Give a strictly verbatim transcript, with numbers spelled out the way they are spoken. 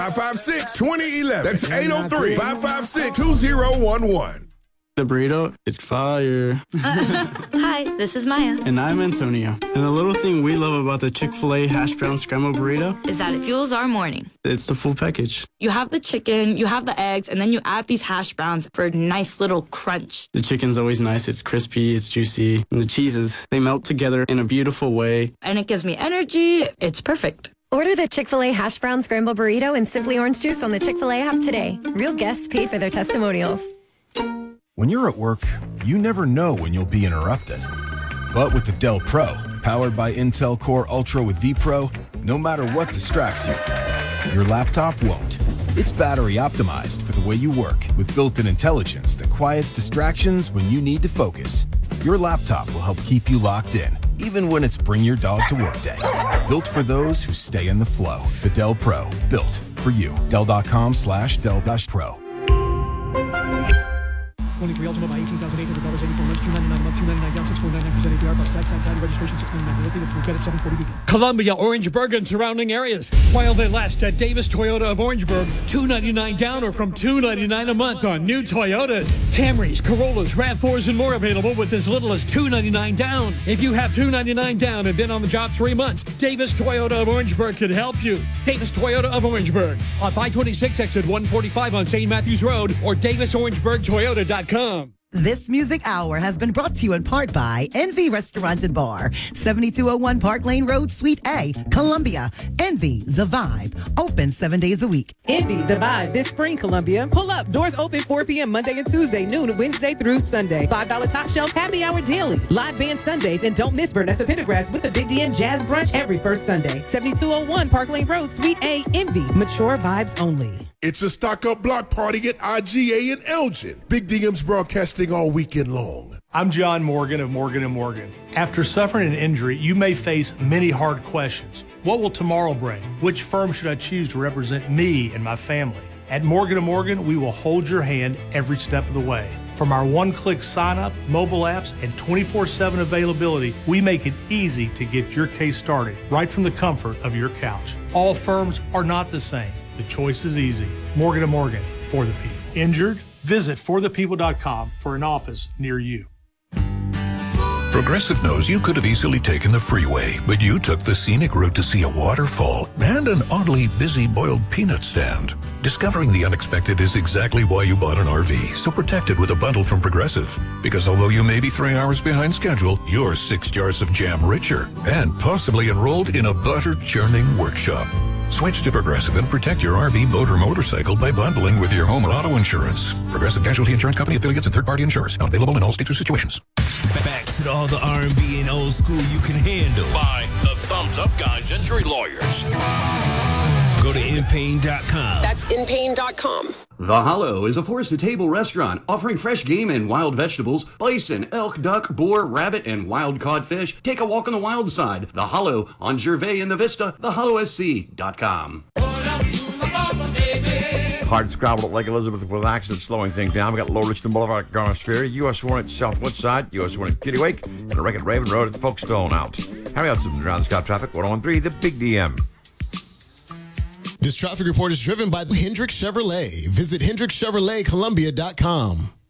five five six, two zero one one. That's eight oh three, five five six, two zero one one. The burrito is fire. Hi, this is Maya. And I'm Antonio. And the little thing we love about the Chick-fil-A hash brown scrambled burrito is that it fuels our morning. It's the full package. You have the chicken, you have the eggs, and then you add these hash browns for a nice little crunch. The chicken's always nice. It's crispy, it's juicy. And the cheeses, they melt together in a beautiful way. And it gives me energy. It's perfect. Order the Chick-fil-A hash brown scrambled burrito and Simply Orange Juice on the Chick-fil-A app today. Real guests paid for their testimonials. When you're at work, you never know when you'll be interrupted. But with the Dell Pro, powered by Intel Core Ultra with vPro, no matter what distracts you, your laptop won't. It's battery optimized for the way you work with built-in intelligence that quiets distractions when you need to focus. Your laptop will help keep you locked in, even when it's bring your dog to work day. Built for those who stay in the flow. The Dell Pro, built for you. Dell.com slash Dell Pro. twenty-three Ultima by eighteen thousand eight hundred dollars, eighty-four months, two ninety-nine a month, two ninety-nine down, six point nine nine percent A P R plus tax, time, time, registration, six ninety-nine. Located at Bouquet at seven forty Beacon. Columbia, Orangeburg, and surrounding areas. While they last at Davis Toyota of Orangeburg, two ninety-nine down or from two ninety-nine a month on new Toyotas. Camrys, Corollas, RAV fours, and more available with as little as two ninety-nine down. If you have two ninety-nine down and been on the job three months, Davis Toyota of Orangeburg can help you. Davis Toyota of Orangeburg on five twenty-six exit one forty-five on Saint Matthews Road or Davis Orangeburg Toyota dot com. This music hour has been brought to you in part by Envy Restaurant and Bar, seventy-two oh one Park Lane Road, Suite A, Columbia. Envy, the vibe, open seven days a week. Envy, the vibe, this spring, Columbia. Pull up, doors open four p.m. Monday and Tuesday, noon, Wednesday through Sunday. five dollars top shelf, happy hour daily. Live band Sundays, and don't miss Vanessa Pendergrass with the Big D M Jazz Brunch every first Sunday. seventy-two oh one Park Lane Road, Suite A, Envy, mature vibes only. It's a stock-up block party at I G A in Elgin. Big D M's broadcasting all weekend long. I'm John Morgan of Morgan and Morgan. After suffering an injury, you may face many hard questions. What will tomorrow bring? Which firm should I choose to represent me and my family? At Morgan and Morgan, we will hold your hand every step of the way. From our one-click sign-up, mobile apps, and twenty-four seven availability, we make it easy to get your case started right from the comfort of your couch. All firms are not the same. The choice is easy. Morgan and Morgan, for the people. Injured? Visit for the people dot com for an office near you. Progressive knows you could have easily taken the freeway, but you took the scenic route to see a waterfall and an oddly busy boiled peanut stand. Discovering the unexpected is exactly why you bought an R V, so protect it with a bundle from Progressive. Because although you may be three hours behind schedule, you're six jars of jam richer and possibly enrolled in a butter churning workshop. Switch to Progressive and protect your R V, boat, or motorcycle by bundling with your home or auto insurance. Progressive Casualty Insurance Company affiliates and third-party insurers. Not available in all states or situations. Back to all the R and B and old school you can handle. By the Thumbs Up Guys Injury Lawyers. Go to in pain dot com. That's in pain dot com. The Hollow is a forest-to-table restaurant offering fresh game and wild vegetables, bison, elk, duck, boar, rabbit, and wild caught fish. Take a walk on the wild side. The Hollow on Gervais in the Vista, the hollow s c dot com. Hard scrabble at Lake Elizabeth with accidents slowing things down. We got Lower Richmond Boulevard at Garner Ferry, U S one at Southwest Side, U S one at Kittiwake, and a wreck at Raven Road at Folkestone out. Harry out some ground Scott traffic, one oh one three, the Big D M. This traffic report is driven by Hendrick Chevrolet. Visit Hendrick Chevrolet Columbia dot com.